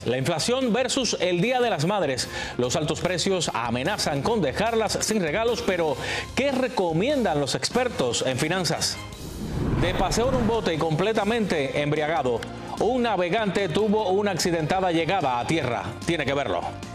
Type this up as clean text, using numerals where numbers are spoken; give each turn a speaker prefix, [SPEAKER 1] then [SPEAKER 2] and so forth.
[SPEAKER 1] La inflación versus el Día de las Madres. Los altos precios amenazan con dejarlas sin regalos, pero ¿qué recomiendan los expertos en finanzas? De paseo en un bote y completamente embriagado, un navegante tuvo una accidentada llegada a tierra. Tiene que verlo.